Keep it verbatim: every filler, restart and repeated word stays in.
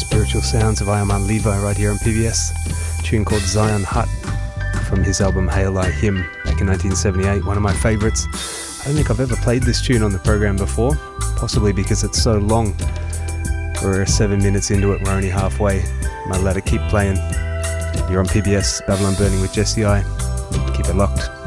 Spiritual sounds of Ayaman Levi right here on P B S. A tune called Zion Hut from his album Hail I Him back in nineteen seventy-eight, one of my favourites. I don't think I've ever played this tune on the program before, possibly because it's so long. We're seven minutes into it, we're only halfway. Might let it keep playing. You're on P B S, Babylon Burning with Jesse I. Keep it locked.